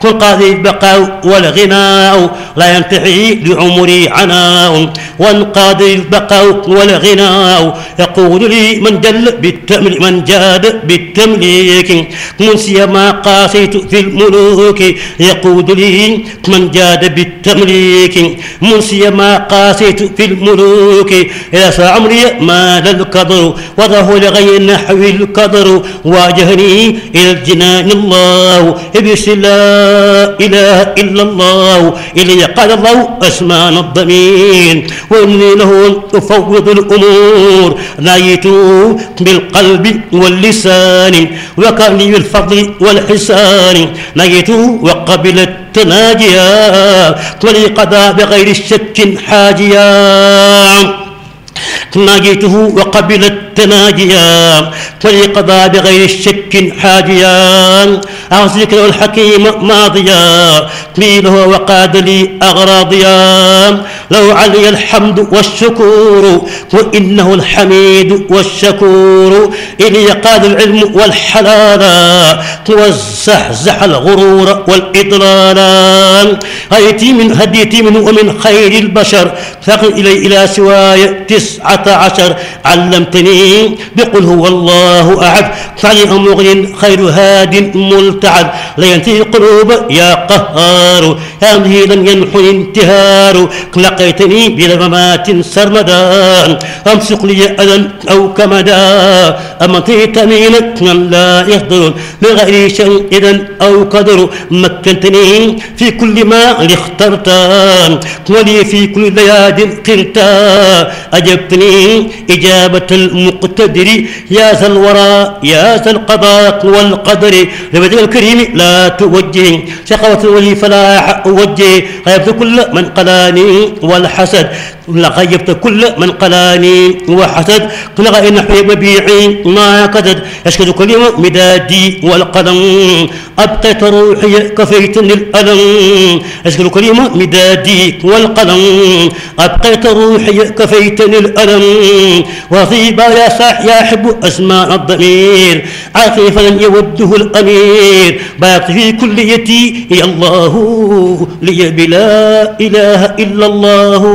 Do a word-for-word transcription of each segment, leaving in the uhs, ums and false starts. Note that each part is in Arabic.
كل قاضي البقاء والغناء لا ينتهي لعمري عناء وانقاضي البقاء والغناء يقول لي من جل بالتمل من جاد بالتمليك منسي ما قاسيت في الملوك يقول لي من جاد بالتمليك منسي ما قاسيت في الملوك إذا سعمري مال القدر وضعه لغير نحو القدر واجهني إلى الجنان الله إبس لا إله إلا الله إلي قال الله أسمان الضمين وإني له أفوض الأمور نايت بالقلب واللسان وكان لي بالفضل والحسان نايت وقبل التناجيا ولي قضى بغير الشك حاجيا ناجيته وقبل التناجيا ولقضى بغير الشك حاجيا أعزك له الحكيم ماضيا قيله وقاد لي أغراضيا لو علي الحمد والشكور وإنه الحميد والشكور إلي قاد العلم والحلال وزحزح الغرور والإضلال هيتي من هديتي منه ومن خير البشر فقل إلي إلى سواي تسعة عشر علمتني بقل هو الله أحد فعلي مغن خير هاد ملتعد لينتهي القلوب يا قهار يا مهيلا ينحني انتهار لقيتني بلا ممات سرمدا أمسك لي أذى أو كمدا أمطيت مينك من لا يصدر بغير شيء إذا أو قدر مكنتني في كل ما اخترت ولي في كل لياد قرتا أجبتني إجابة المقتدر يا ذا الورى يا ذا القضاء والقدر لبدل الكريم لا توجه شقوة الولي فلا أوجه غيبت كل من قلاني والحسد لغيبت كل من قلاني وحسد لغى نحو مبيعي ما كدد يشكد كلمة مدادي والقلم أبقيت روحي كفيتني الألم يشكد كلمة مدادي والقلم أبقيت روحي كفيتني الألم وطيبا يا صاح يا حب أسماء الضمير عاطفا يوده الأمير بات في كليتي يا الله لي بلا إله إلا الله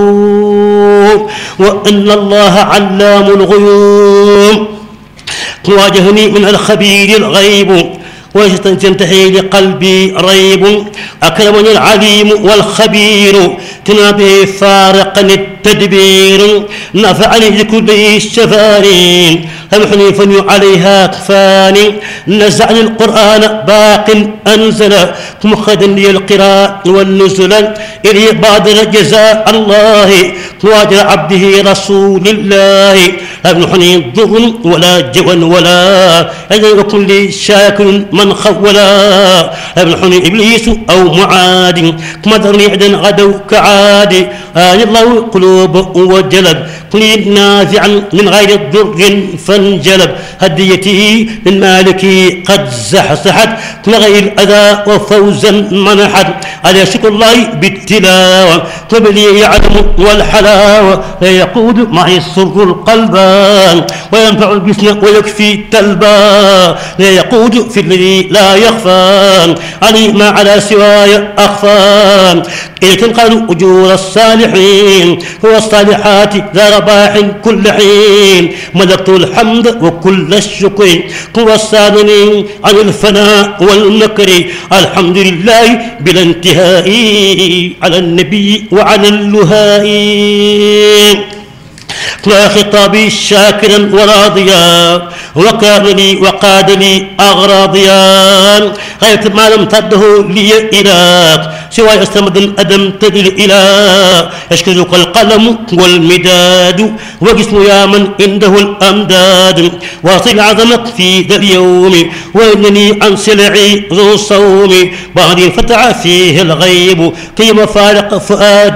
وأن الله علام الغيوب واجهني من الخبير الغيب وتنتهي لقلبي ريب أكرمني العليم والخبير تنابه فارقني التدبير نفعني لكل الشفارين سمحني فني عليها كفاني نزعني القرآن باق أنزل مخدا لي القراء والنزل إلي بادر جزاء الله واجر عبده رسول الله سمحني ضر ولا جوى ولا أجل كل شاكر من خولا سمحني إبليس أو معاد مدرني عدا غدوا كعاد آل الله قلوب وجلب كل نازعا من غير ضر فانجلب هديتي للمالك قد زحزحت من غير الأذى وفوزا منحت على شكر الله بالتلاوة قبلي يعلم والحلاوة لا يقود معي السر القلبان وينفع الجسم ويكفي التلبان لا يقود في الذي لا يخفى علي ما على سواي أخفى إذ تنقل أجور الصالحين هو الصالحات ذا رباح كل حين ملكت الحمد وكل الشكر هو الصادنين عن الفناء والمكر الحمد لله بلا انتهاء على النبي وعلى اللهاء لا خطابي شاكرا وراضيا وكان لي وقاد لي أغراضيا غير ما لم تده لي إله سوى استمد الأدم تدل إله يشكرك القلم والمداد وجسم يا من عنده الأمداد واصل عظمك في ذا اليوم وإنني عن سلعي ذو الصوم بعد فتح فيه الغيب كيما فارق فؤاد